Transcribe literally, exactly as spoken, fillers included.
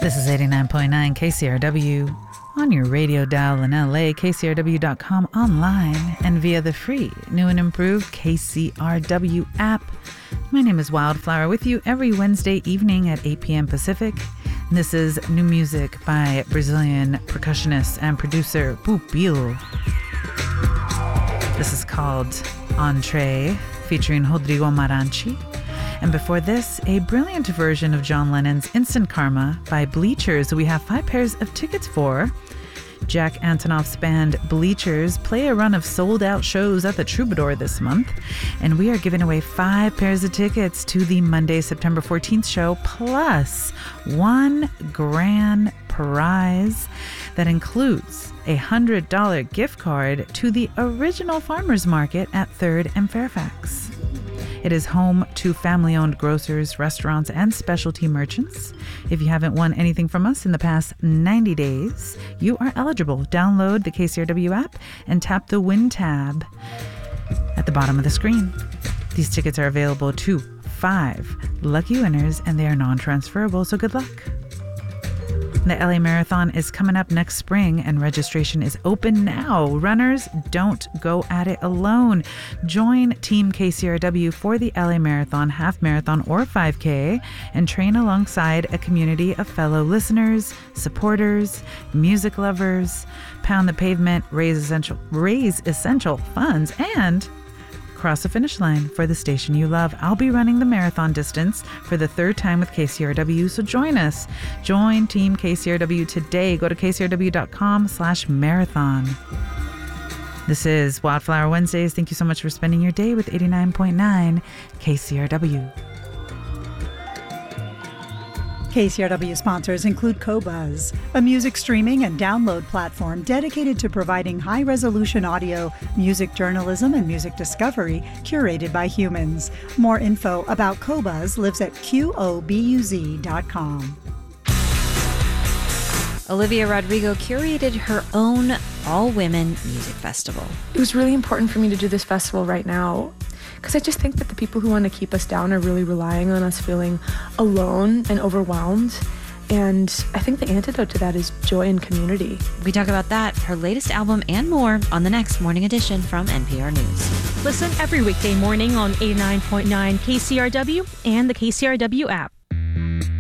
This is eighty-nine point nine K C R W on your radio dial in L A, K C R W dot com, online, and via the free, new and improved K C R W app. My name is Wildflower, with you every Wednesday evening at eight p.m. Pacific. And this is new music by Brazilian percussionist and producer Pupil. This is called Entree, featuring Rodrigo Maranchi. And before this, a brilliant version of John Lennon's Instant Karma by Bleachers, we have five pairs of tickets for. Jack Antonoff's band Bleachers play a run of sold-out shows at the Troubadour this month, and we are giving away five pairs of tickets to the Monday, September fourteenth show, plus one grand prize that includes a one hundred dollars gift card to the original farmers market at third and Fairfax. It is home to family-owned grocers, restaurants, and specialty merchants. If you haven't won anything from us in the past ninety days, you are eligible. Download the K C R W app and tap the Win tab at the bottom of the screen. These tickets are available to five lucky winners, and they are non-transferable, so good luck. The L A Marathon is coming up next spring, and registration is open now. Runners, don't go at it alone. Join Team K C R W for the L A Marathon, half marathon, or five K, and train alongside a community of fellow listeners, supporters, music lovers. Pound the pavement, raise essential, raise essential funds, and cross the finish line for the station you love. I'll be running the marathon distance for the third time with K C R W, so join us. Join Team K C R W today. Go to K C R W dot com slash marathon. This is Wildflower Wednesdays. Thank you so much for spending your day with eighty-nine point nine K C R W. K C R W sponsors include Qobuz, a music streaming and download platform dedicated to providing high-resolution audio, music journalism, and music discovery curated by humans. More info about Qobuz lives at Q O B U Z dot com. Olivia Rodrigo curated her own all-women music festival. It was really important for me to do this festival right now, because I just think that the people who want to keep us down are really relying on us feeling alone and overwhelmed. And I think the antidote to that is joy and community. We talk about that, her latest album, and more on the next Morning Edition from N P R News. Listen every weekday morning on eighty-nine point nine K C R W and the K C R W app.